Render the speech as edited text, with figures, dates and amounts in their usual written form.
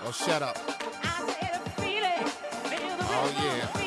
Oh, shut up. I said a feeling, feel the Oh, yeah.